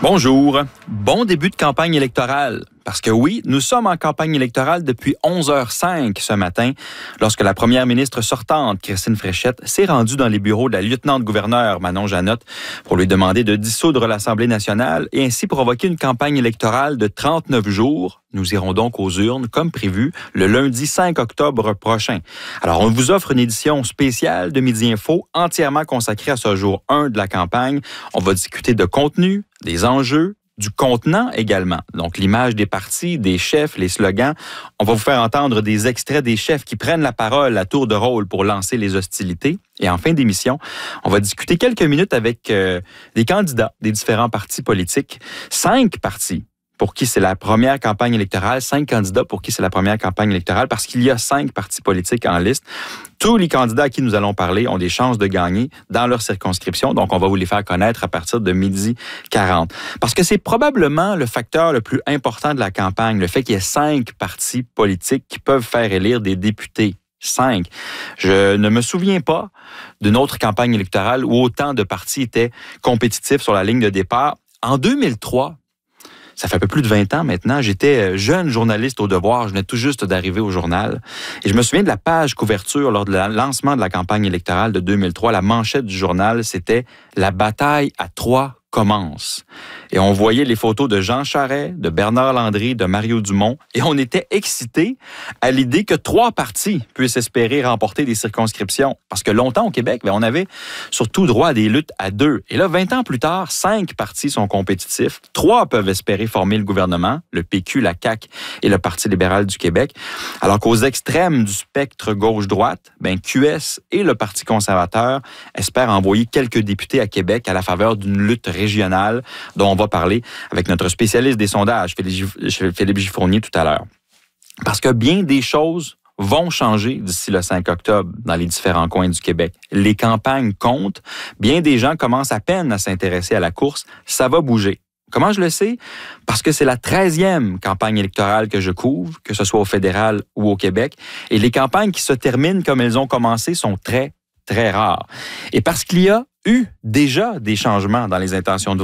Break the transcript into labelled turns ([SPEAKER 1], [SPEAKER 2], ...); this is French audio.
[SPEAKER 1] Bonjour. Bon début de campagne électorale. Parce que oui, nous sommes en campagne électorale depuis 11h05 ce matin, lorsque la première ministre sortante, Christine Fréchette, s'est rendue dans les bureaux de la lieutenant-gouverneure Manon Janotte pour lui demander de dissoudre l'Assemblée nationale et ainsi provoquer une campagne électorale de 39 jours. Nous irons donc aux urnes, comme prévu, le lundi 5 octobre prochain. Alors, on vous offre une édition spéciale de Midi Info entièrement consacrée à ce jour 1 de la campagne. On va discuter de contenu, des enjeux, du contenant également. Donc, l'image des partis, des chefs, les slogans. On va vous faire entendre des extraits des chefs qui prennent la parole à tour de rôle pour lancer les hostilités. Et en fin d'émission, on va discuter quelques minutes avec des candidats des différents partis politiques. 5 partis pour qui c'est la première campagne électorale, 5 candidats pour qui c'est la première campagne électorale, parce qu'il y a 5 partis politiques en liste. Tous les candidats à qui nous allons parler ont des chances de gagner dans leur circonscription, donc on va vous les faire connaître à partir de 12h40. Parce que c'est probablement le facteur le plus important de la campagne, le fait qu'il y ait 5 partis politiques qui peuvent faire élire des députés. 5. Je ne me souviens pas d'une autre campagne électorale où autant de partis étaient compétitifs sur la ligne de départ. En 2003, ça fait un peu plus de 20 ans maintenant, j'étais jeune journaliste au Devoir, je venais tout juste d'arriver au journal. Et je me souviens de la page couverture lors du lancement de la campagne électorale de 2003. La manchette du journal, c'était « La bataille à 3 commence ». Et on voyait les photos de Jean Charest, de Bernard Landry, de Mario Dumont. Et on était excités à l'idée que 3 partis puissent espérer remporter des circonscriptions. Parce que longtemps au Québec, on avait surtout droit à des luttes à 2. Et là, 20 ans plus tard, 5 partis sont compétitifs. 3 peuvent espérer former le gouvernement, le PQ, la CAQ et le Parti libéral du Québec. Alors qu'aux extrêmes du spectre gauche-droite, QS et le Parti conservateur espèrent envoyer quelques députés à Québec à la faveur d'une lutte régionale dont on va parler avec notre spécialiste des sondages, Philippe Giffournier, tout à l'heure. Parce que bien des choses vont changer d'ici le 5 octobre dans les différents coins du Québec. Les campagnes comptent. Bien des gens commencent à peine à s'intéresser à la course. Ça va bouger. Comment je le sais? Parce que c'est la 13e campagne électorale que je couvre, que ce soit au fédéral ou au Québec. Et les campagnes qui se terminent comme elles ont commencé sont très, très rares. Et parce qu'il y a eu déjà des changements dans les intentions de